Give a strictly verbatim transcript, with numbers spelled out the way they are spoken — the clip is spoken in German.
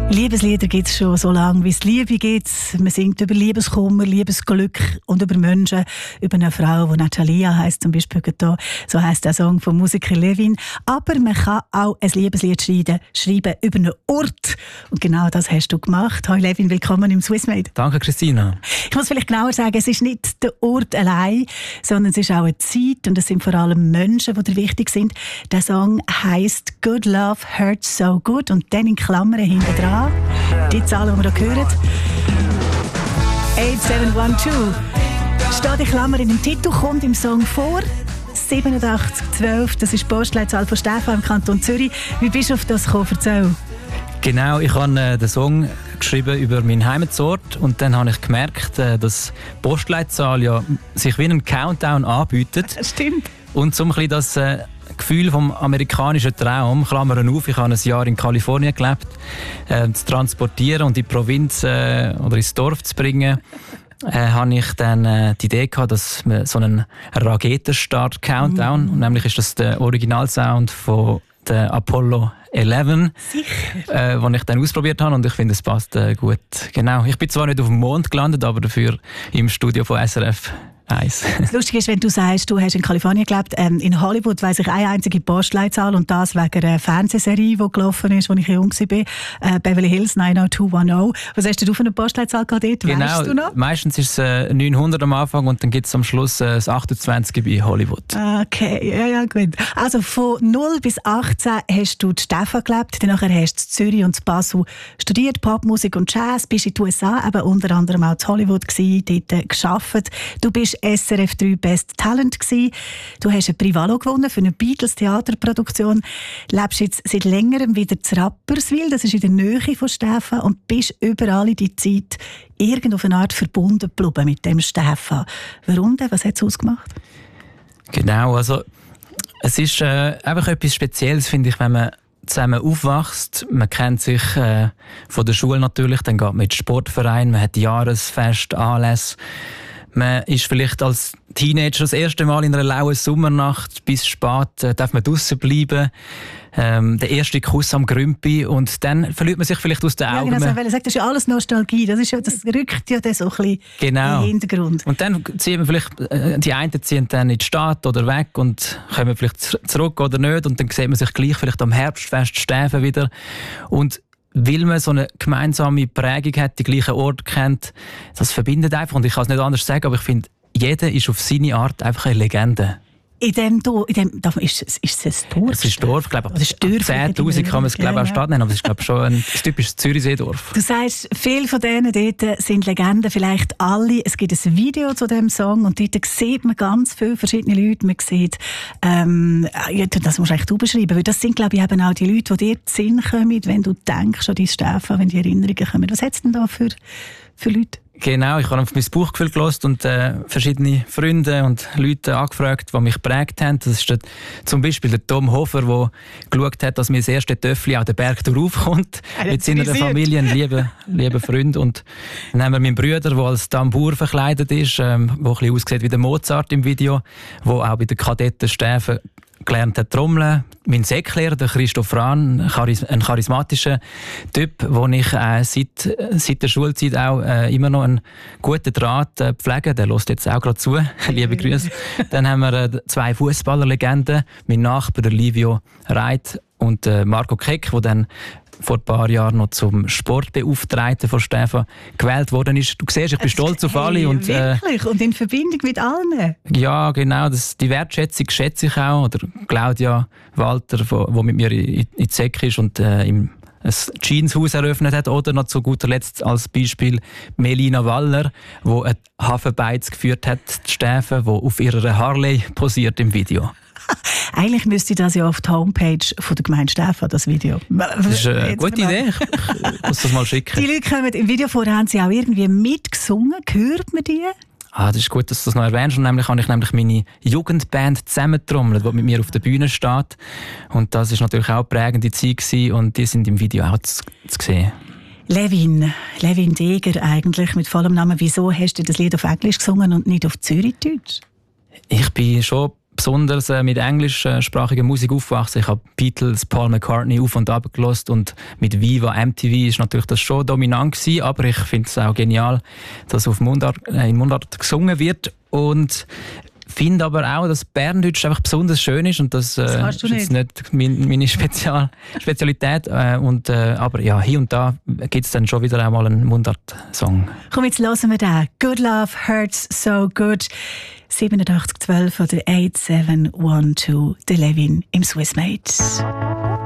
Liebeslieder gibt es schon so lange, wie es Liebe gibt. Man singt über Liebeskummer, Liebesglück und über Menschen, über eine Frau, die Natalia heisst, zum Beispiel da. So heisst der Song vom Musiker Levin. Aber man kann auch ein Liebeslied schreiben, schreiben über einen Ort. Und genau das hast du gemacht. Hallo Levin, willkommen im Swissmade. Danke, Christina. Ich muss vielleicht genauer sagen, es ist nicht der Ort allein, sondern es ist auch eine Zeit und es sind vor allem Menschen, die dir wichtig sind. Der Song heisst «Good Love Hurts So Good» und dann in Klammern hinten dran die Zahlen, die wir hier hören. acht sieben eins zwei. Steht in Klammern in dem Titel, kommt im Song vor. siebenundachtzig zwölf, das ist die Postleitzahl von Stefan im Kanton Zürich. Wie bist du auf das gekommen? Erzähl. Genau, ich habe äh, den Song geschrieben über meinen Heimatort und dann habe ich gemerkt, äh, dass die Postleitzahl ja sich wie ein Countdown anbietet. Stimmt. Und so ein bisschen das äh, Gefühl vom amerikanischen Traum, Klammern auf, ich habe ein Jahr in Kalifornien gelebt, äh, zu transportieren und in die Provinz äh, oder ins Dorf zu bringen, äh, habe ich dann äh, die Idee gehabt, dass wir so einen Raketenstart-Countdown, mm. nämlich ist das der Originalsound von der Apollo elf, äh, den ich dann ausprobiert habe und ich finde, es passt äh, gut. Genau. Ich bin zwar nicht auf dem Mond gelandet, aber dafür im Studio von S R F eins. Das Lustige ist, wenn du sagst, du hast in Kalifornien gelebt, ähm, in Hollywood weiss ich eine einzige Postleitzahl und das wegen einer Fernsehserie, die gelaufen ist, als ich jung war, äh, Beverly Hills neun null zwei eins null. Was hast du für eine Postleitzahl gehabt dort? Genau, weißt du noch? Meistens ist es äh, neunhundert am Anfang und dann gibt es am Schluss äh, das achtundzwanzig bei Hollywood. Okay, ja, ja, gut. Also von null bis achtzehn hast du in Stefan gelebt, dann hast du in Zürich und in Basel studiert, Popmusik und Jazz, bist in den U S A, eben unter anderem auch in Hollywood gewesen, dort äh, gearbeitet. Du bist S R F drei Best Talent gewesen. Du hast ein Privalo gewonnen für eine Beatles-Theaterproduktion. Lebst jetzt seit längerem wieder in Rapperswil, das ist in der Nähe von Stefan, und bist überall in die Zeit irgend auf eine Art verbunden geblieben mit dem Stefan. Warum denn? Was hat es ausgemacht? Genau, also es ist äh, einfach etwas Spezielles, finde ich, wenn man zusammen aufwächst. Man kennt sich äh, von der Schule natürlich, dann geht man in den Sportverein, man hat Jahresfest, Anlässe. Man ist vielleicht als Teenager das erste Mal in einer lauen Sommernacht bis spät, äh, darf man draussen bleiben. Ähm, der erste Kuss am Grümpi und dann verliert man sich vielleicht aus den Augen. Ja, genau, so, das ist ja alles Nostalgie, das, ist ja, das rückt ja dann so ein bisschen genau. in den Hintergrund. Und dann ziehen wir vielleicht, äh, die einen ziehen dann in die Stadt oder weg und kommen vielleicht zurück oder nicht und dann sieht man sich gleich vielleicht am Herbstfest Stäfen wieder. Und weil man so eine gemeinsame Prägung hat, die gleichen Orte kennt, das verbindet einfach. Und ich kann es nicht anders sagen, aber ich finde, jeder ist auf seine Art einfach eine Legende. In dem Dorf, in dem, ist, ist es ein Dorf? Es ist ein Dorf, glaube ich. zehntausend kann man es glaube ja, auch Stadt nennen, aber es ist glaube ich schon ein typisches Zürichseedorf. Du sagst, viele von denen dort sind Legenden, vielleicht alle. Es gibt ein Video zu diesem Song und dort sieht man ganz viele verschiedene Leute. Man sieht, ähm, ja, das musst du eigentlich beschreiben, weil das sind glaube ich eben auch die Leute, die dir in den Sinn kommen, wenn du denkst an dein Stefan, wenn die Erinnerungen kommen. Was hat es denn da für, für Leute? Genau, ich habe auf mein Bauchgefühl gehört und äh, verschiedene Freunde und Leute angefragt, die mich geprägt haben. Das ist der, zum Beispiel der Tom Hofer, der geschaut hat, dass mir das erste Töffli an den Berg raufkommt. Mit seiner Familie, ein lieber, lieber Freund. Und dann haben wir meinen Bruder, der als Tambour verkleidet ist, ähm, der ein bisschen aussieht wie der Mozart im Video, der auch bei den Kadetten Steffen gelernt hat trommeln. Mein Säcklehrer, der Christoph Rahn, ein charismatischer Typ, den ich äh, seit, seit der Schulzeit auch äh, immer noch einen guten Draht äh, pflege. Der hört jetzt auch gerade zu. Liebe Grüße. Dann haben wir äh, zwei Fußballerlegenden, mein Nachbar der Livio Reit und äh, Marco Keck, der dann vor ein paar Jahren noch zum Sportbeauftragten von Stefan gewählt worden ist. Du siehst, ich bin stolz auf alle. Hey, und, äh, wirklich? Und in Verbindung mit allen? Ja, genau. Das, die Wertschätzung schätze ich auch. Oder Claudia Walter, die mit mir in, in die Säck ist und äh, im ein Jeanshaus eröffnet hat. Oder noch zu guter Letzt als Beispiel Melina Waller, die ein Hafenbeiz geführt hat, die Steffen, die auf ihrer Harley posiert im Video. Eigentlich müsste das ja auf die Homepage von der Gemeinde Stefan, das Video. Das ist eine gute Idee. Ich muss das mal schicken. Die Leute kommen im Video vorher, haben sie auch irgendwie mitgesungen. Hört man die? Ah, das ist gut, dass du das noch erwähnst. Und nämlich habe ich nämlich meine Jugendband zusammentrommelt, die mit mir auf der Bühne steht. Und das war natürlich auch eine prägende Zeit gewesen. Und die sind im Video auch zu, zu sehen. Levin, Levin Deger eigentlich mit vollem Namen. Wieso hast du das Lied auf Englisch gesungen und nicht auf Zürichdeutsch? Ich bin schon besonders äh, mit englischsprachiger Musik aufgewachsen. Ich habe Beatles, Paul McCartney auf und ab gehört und mit Viva, M T V ist natürlich das schon dominant gewesen, aber ich finde es auch genial, dass auf Mundart, äh, in Mundart gesungen wird und finde aber auch, dass Berndeutsch einfach besonders schön ist und das, äh, das ist jetzt nicht mein, meine Spezial Spezialität. Äh, und, äh, aber ja, hier und da gibt es dann schon wieder einmal einen Mundart-Song. Komm, jetzt hören wir den. Good Love Hurts So Good. siebenundachtzig zwölf oder acht sieben eins zwei, der Levin im Swissmate.